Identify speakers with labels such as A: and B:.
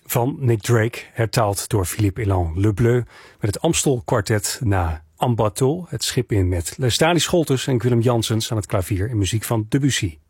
A: van Nick Drake, hertaald door Philippe Elan Le Bleu, met het Amstel Quartet na En Bateau, het schip in met Lestari Scholtes en Willem Janssens aan het klavier en muziek van Debussy.